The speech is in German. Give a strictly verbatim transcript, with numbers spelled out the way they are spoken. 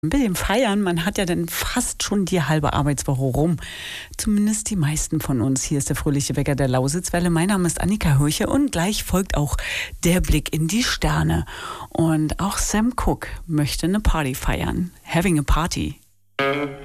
Mit dem Feiern, man hat ja dann fast schon die halbe Arbeitswoche rum. Zumindest die meisten von uns. Hier ist der fröhliche Wecker der Lausitzwelle. Mein Name ist Annika Hörche und gleich folgt auch der Blick in die Sterne. Und auch Sam Cooke möchte eine Party feiern. Having a Party.